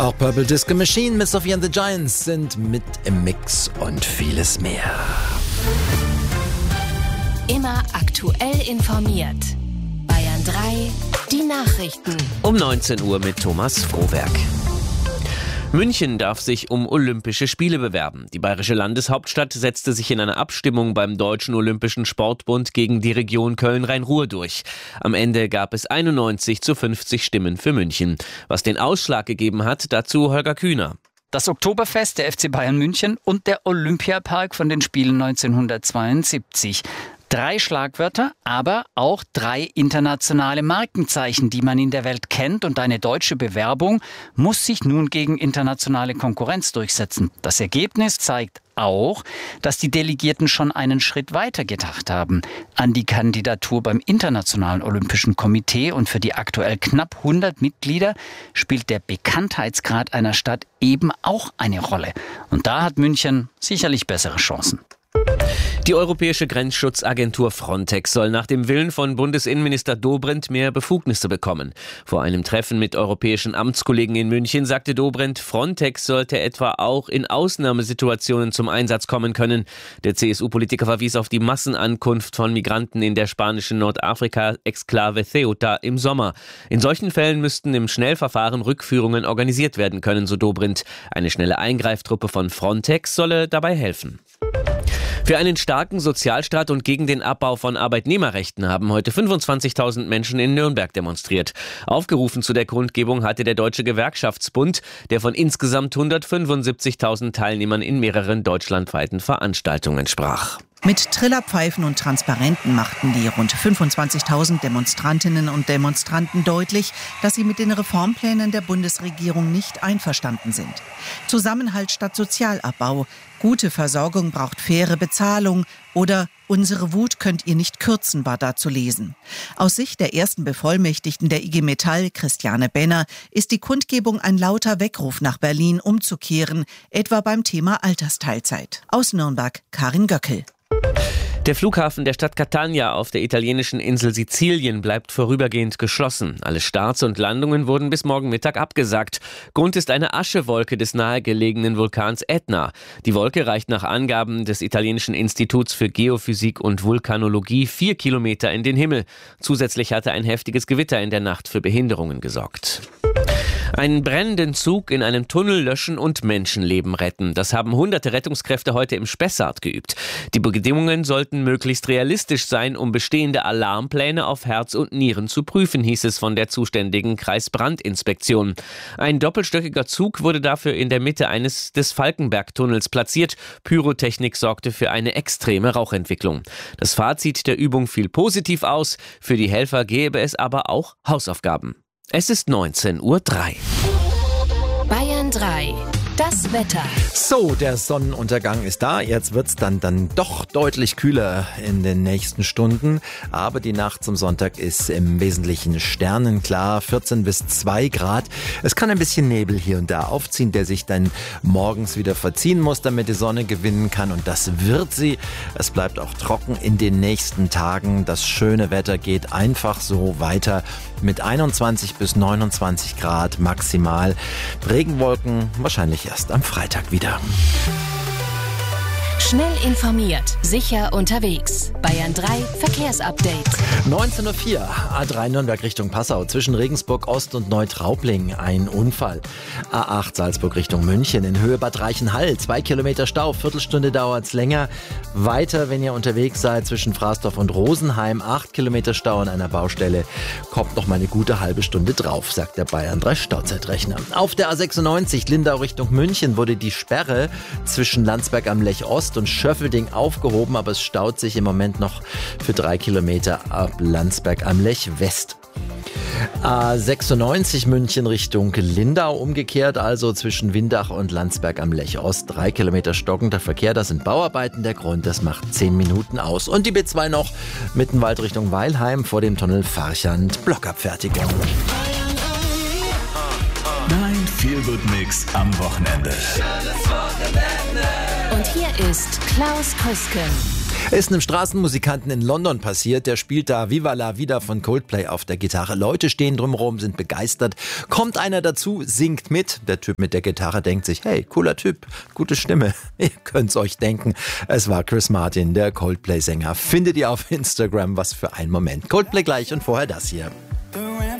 Auch Purple Disco Machine mit Sophie and the Giants sind mit im Mix und vieles mehr. Immer aktuell informiert. Bayern 3, die Nachrichten. Um 19 Uhr mit Thomas Frohwerk. München darf sich um Olympische Spiele bewerben. Die bayerische Landeshauptstadt setzte sich in einer Abstimmung beim Deutschen Olympischen Sportbund gegen die Region Köln-Rhein-Ruhr durch. Am Ende gab es 91:50 Stimmen für München. Was den Ausschlag gegeben hat, dazu Holger Kühner. Das Oktoberfest, der FC Bayern München und der Olympiapark von den Spielen 1972. 3 Schlagwörter, aber auch 3 internationale Markenzeichen, die man in der Welt kennt. Und eine deutsche Bewerbung muss sich nun gegen internationale Konkurrenz durchsetzen. Das Ergebnis zeigt auch, dass die Delegierten schon einen Schritt weiter gedacht haben an die Kandidatur beim Internationalen Olympischen Komitee. Und für die aktuell knapp 100 Mitglieder spielt der Bekanntheitsgrad einer Stadt eben auch eine Rolle. Und da hat München sicherlich bessere Chancen. Die Europäische Grenzschutzagentur Frontex soll nach dem Willen von Bundesinnenminister Dobrindt mehr Befugnisse bekommen. Vor einem Treffen mit europäischen Amtskollegen in München sagte Dobrindt, Frontex sollte etwa auch in Ausnahmesituationen zum Einsatz kommen können. Der CSU-Politiker verwies auf die Massenankunft von Migranten in der spanischen Nordafrika-Exklave Ceuta im Sommer. In solchen Fällen müssten im Schnellverfahren Rückführungen organisiert werden können, so Dobrindt. Eine schnelle Eingreiftruppe von Frontex solle dabei helfen. Für einen starken Sozialstaat und gegen den Abbau von Arbeitnehmerrechten haben heute 25.000 Menschen in Nürnberg demonstriert. Aufgerufen zu der Kundgebung hatte der Deutsche Gewerkschaftsbund, der von insgesamt 175.000 Teilnehmern in mehreren deutschlandweiten Veranstaltungen sprach. Mit Trillerpfeifen und Transparenten machten die rund 25.000 Demonstrantinnen und Demonstranten deutlich, dass sie mit den Reformplänen der Bundesregierung nicht einverstanden sind. Zusammenhalt statt Sozialabbau, gute Versorgung braucht faire Bezahlung oder unsere Wut könnt ihr nicht kürzen, war da zu lesen. Aus Sicht der ersten Bevollmächtigten der IG Metall, Christiane Benner, ist die Kundgebung ein lauter Weckruf nach Berlin umzukehren, etwa beim Thema Altersteilzeit. Aus Nürnberg, Karin Göckel. Der Flughafen der Stadt Catania auf der italienischen Insel Sizilien bleibt vorübergehend geschlossen. Alle Starts und Landungen wurden bis morgen Mittag abgesagt. Grund ist eine Aschewolke des nahegelegenen Vulkans Ätna. Die Wolke reicht nach Angaben des italienischen Instituts für Geophysik und Vulkanologie 4 Kilometer in den Himmel. Zusätzlich hatte ein heftiges Gewitter in der Nacht für Behinderungen gesorgt. Einen brennenden Zug in einem Tunnel löschen und Menschenleben retten. Das haben hunderte Rettungskräfte heute im Spessart geübt. Die Bedingungen sollten möglichst realistisch sein, um bestehende Alarmpläne auf Herz und Nieren zu prüfen, hieß es von der zuständigen Kreisbrandinspektion. Ein doppelstöckiger Zug wurde dafür in der Mitte des Falkenberg-Tunnels platziert. Pyrotechnik sorgte für eine extreme Rauchentwicklung. Das Fazit der Übung fiel positiv aus. Für die Helfer gäbe es aber auch Hausaufgaben. Es ist 19:03 Uhr. Bayern 3, das Wetter. So, der Sonnenuntergang ist da. Jetzt wird's dann doch deutlich kühler in den nächsten Stunden. Aber die Nacht zum Sonntag ist im Wesentlichen sternenklar, 14 bis 2 Grad. Es kann ein bisschen Nebel hier und da aufziehen, der sich dann morgens wieder verziehen muss, damit die Sonne gewinnen kann. Und das wird sie. Es bleibt auch trocken in den nächsten Tagen. Das schöne Wetter geht einfach so weiter mit 21 bis 29 Grad maximal. Regenwolken wahrscheinlich erst am Freitag wieder. Schnell informiert, sicher unterwegs. Bayern 3 Verkehrsupdate. 19:04 Uhr, A3 Nürnberg Richtung Passau, zwischen Regensburg Ost und Neutraubling ein Unfall. A8 Salzburg Richtung München, in Höhe Bad Reichenhall, 2 Kilometer Stau, Viertelstunde dauert's länger. Weiter, wenn ihr unterwegs seid, zwischen Frasdorf und Rosenheim, 8 Kilometer Stau an einer Baustelle, kommt noch mal eine gute halbe Stunde drauf, sagt der Bayern 3 Stauzeitrechner. Auf der A96 Lindau Richtung München wurde die Sperre zwischen Landsberg am Lech Ost und Schöffelding aufgehoben, aber es staut sich im Moment noch für 3 Kilometer ab Landsberg am Lech West. A96 München Richtung Lindau, umgekehrt also zwischen Windach und Landsberg am Lech Ost. 3 Kilometer stockender Verkehr, das sind Bauarbeiten der Grund, das macht 10 Minuten aus. Und die B2 noch Mittenwald Richtung Weilheim vor dem Tunnel Farchand, Blockabfertigung. Dein Feel-Good-Mix am Wochenende. Und hier ist Klaus Krüsken. Ist einem Straßenmusikanten in London passiert. Der spielt da Viva la Vida von Coldplay auf der Gitarre. Leute stehen drumherum, sind begeistert. Kommt einer dazu, singt mit. Der Typ mit der Gitarre denkt sich, hey, cooler Typ, gute Stimme. Ihr könnt's euch denken. Es war Chris Martin, der Coldplay-Sänger. Findet ihr auf Instagram, was für ein Moment. Coldplay gleich und vorher das hier.